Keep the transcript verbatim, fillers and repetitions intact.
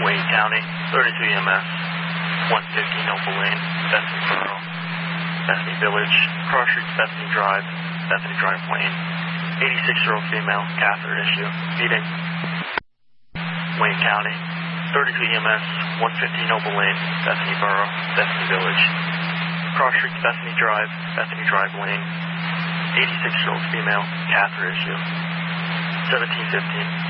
Wayne County, thirty-two E M S, one fifty Noble Lane, Bethany Borough, Bethany Village, Cross Street, Bethany Drive, Bethany Drive Lane, eighty-six-year-old female, catheter issue, feeding. Wayne County, thirty-two E M S, one fifty Noble Lane, Bethany Borough, Bethany Village, Cross Street, Bethany Drive, Bethany Drive Lane, eighty-six-year-old female, catheter issue, seventeen fifteen.